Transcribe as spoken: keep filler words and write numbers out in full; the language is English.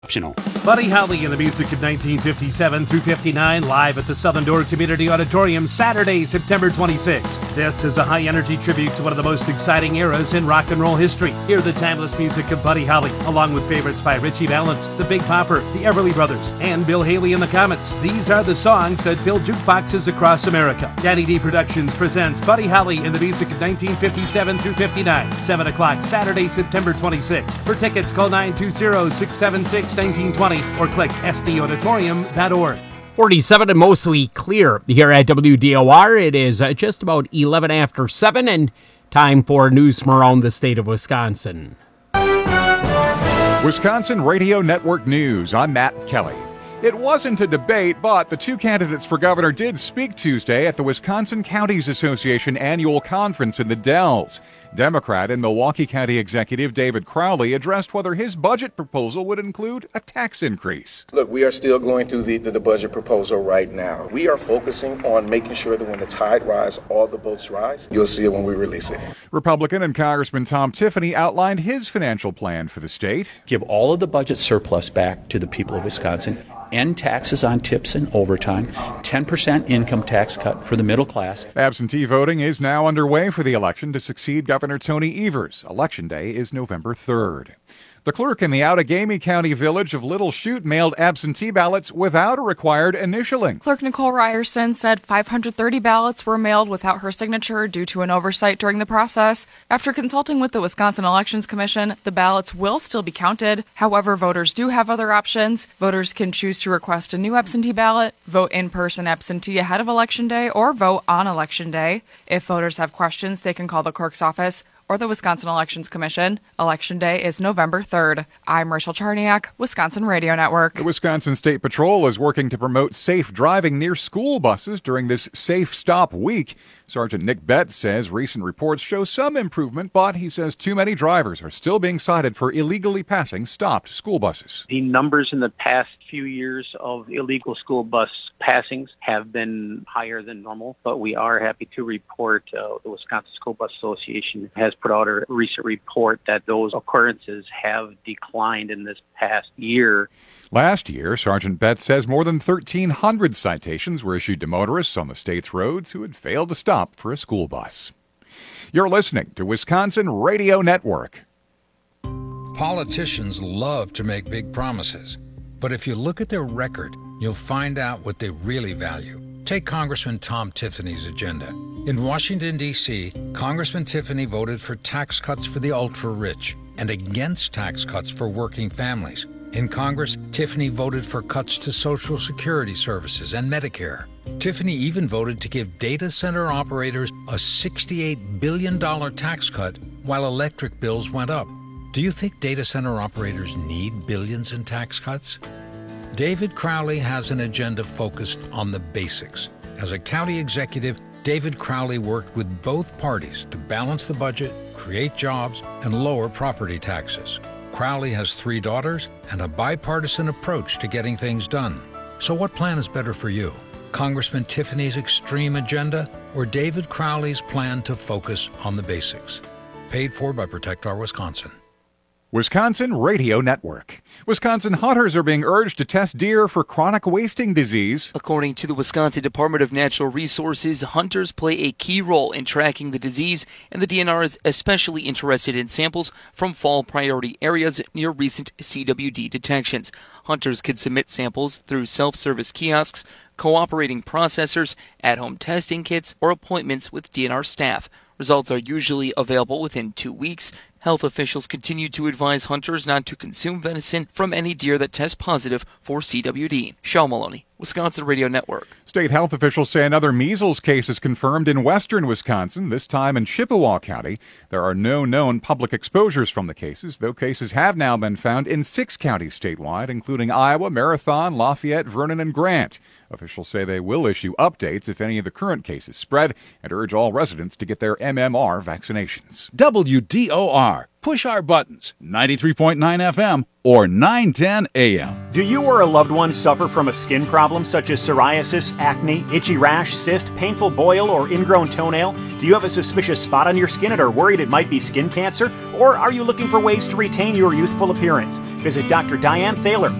Optional. Buddy Holly and the music of nineteen fifty-seven through fifty-nine, live at the Southern Door Community Auditorium, Saturday, September twenty-sixth. This is a high-energy tribute to one of the most exciting eras in rock and roll history. Hear the timeless music of Buddy Holly, along with favorites by Richie Valens, the Big Popper, the Everly Brothers, and Bill Haley and the Comets. These are the songs that fill jukeboxes across America. Daddy D Productions presents Buddy Holly and the music of nineteen fifty-seven through fifty-nine, seven o'clock, Saturday, September twenty-sixth. For tickets, call nine two zero, six seven six, one nine two zero or click s d auditorium dot org. forty-seven and mostly clear here at W D O R. It is uh, just about eleven after seven and time for news from around the state of Wisconsin. Wisconsin Radio Network News. I'm Matt Kelly. It wasn't a debate, but the two candidates for governor did speak Tuesday at the Wisconsin Counties Association annual conference in the Dells. Democrat and Milwaukee County Executive David Crowley addressed whether his budget proposal would include a tax increase. Look, we are still going through the, the, the budget proposal right now. We are focusing on making sure that when the tide rises, all the boats rise. You'll see it when we release it. Republican and Congressman Tom Tiffany outlined his financial plan for the state. Give all of the budget surplus back to the people of Wisconsin. End taxes on tips and overtime, ten percent income tax cut for the middle class. Absentee voting is now underway for the election to succeed Governor Tony Evers. Election day is November third. The clerk in the Outagamie County village of Little Chute mailed absentee ballots without a required initialing. Clerk Nicole Ryerson said five hundred thirty ballots were mailed without her signature due to an oversight during the process. After consulting with the Wisconsin Elections Commission, the ballots will still be counted. However, voters do have other options. Voters can choose to request a new absentee ballot, vote in-person absentee ahead of Election Day, or vote on Election Day. If voters have questions, they can call the clerk's office or the Wisconsin Elections Commission. Election Day is November third. I'm Rachel Charniak, Wisconsin Radio Network. The Wisconsin State Patrol is working to promote safe driving near school buses during this Safe Stop Week. Sergeant Nick Betts says recent reports show some improvement, but he says too many drivers are still being cited for illegally passing stopped school buses. The numbers in the past few years of illegal school bus passings have been higher than normal, but we are happy to report uh, the Wisconsin School Bus Association has put out a recent report that those occurrences have declined in this past year. Last year, Sergeant Betts says more than thirteen hundred citations were issued to motorists on the state's roads who had failed to stop for a school bus. You're listening to Wisconsin Radio Network. Politicians love to make big promises, but if you look at their record, you'll find out what they really value. Take Congressman Tom Tiffany's agenda. In Washington, D C, Congressman Tiffany voted for tax cuts for the ultra-rich and against tax cuts for working families. In Congress, Tiffany voted for cuts to Social Security services and Medicare. Tiffany even voted to give data center operators a sixty-eight billion dollars tax cut while electric bills went up. Do you think data center operators need billions in tax cuts? David Crowley has an agenda focused on the basics. As a county executive, David Crowley worked with both parties to balance the budget, create jobs, and lower property taxes. Crowley has three daughters and a bipartisan approach to getting things done. So what plan is better for you? Congressman Tiffany's extreme agenda or David Crowley's plan to focus on the basics? Paid for by Protect Our Wisconsin. Wisconsin Radio Network. Wisconsin hunters are being urged to test deer for chronic wasting disease. According to the Wisconsin Department of Natural Resources, hunters play a key role in tracking the disease, and the D N R is especially interested in samples from fall priority areas near recent C W D detections. Hunters can submit samples through self-service kiosks, cooperating processors, at-home testing kits, or appointments with D N R staff. Results are usually available within two weeks. Health officials continue to advise hunters not to consume venison from any deer that test positive for C W D. Shaw Maloney, Wisconsin Radio Network. State health officials say another measles case is confirmed in western Wisconsin, this time in Chippewa County. There are no known public exposures from the cases, though cases have now been found in six counties statewide, including Iowa, Marathon, Lafayette, Vernon, and Grant. Officials say they will issue updates if any of the current cases spread and urge all residents to get their M M R vaccinations. W D O R, push our buttons, ninety-three point nine F M or nine ten A M. Do you or a loved one suffer from a skin problem such as psoriasis, acne, itchy rash, cyst, painful boil, or ingrown toenail? Do you have a suspicious spot on your skin and are worried it might be skin cancer? Or are you looking for ways to retain your youthful appearance? Visit Doctor Diane Thaler,